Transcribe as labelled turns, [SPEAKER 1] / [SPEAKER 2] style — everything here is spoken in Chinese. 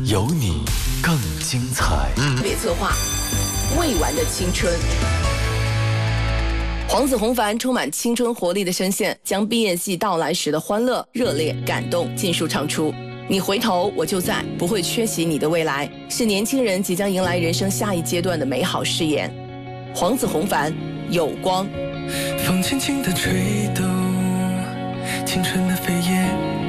[SPEAKER 1] 有你更精彩。
[SPEAKER 2] 特别策划未完的青春。黄子弘凡充满青春活力的声线，将毕业季到来时的欢乐、热烈、感动尽数唱出。你回头，我就在，不会缺席你的未来，是年轻人即将迎来人生下一阶段的美好誓言。黄子弘凡，有光。
[SPEAKER 3] 风轻轻地吹动，青春的飞叶